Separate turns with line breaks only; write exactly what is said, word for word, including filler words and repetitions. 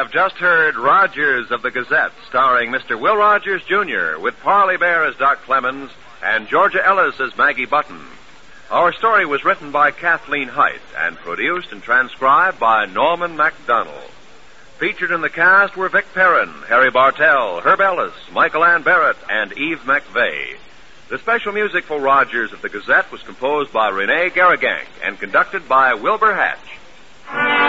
have just heard Rogers of the Gazette, starring Mister Will Rogers, Junior, with Parley Bear as Doc Clemens and Georgia Ellis as Maggie Button. Our story was written by Kathleen Height and produced and transcribed by Norman MacDonald. Featured in the cast were Vic Perrin, Harry Bartell, Herb Ellis, Michael Ann Barrett, and Eve McVeigh. The special music for Rogers of the Gazette was composed by Rene Garrigank and conducted by Wilbur Hatch.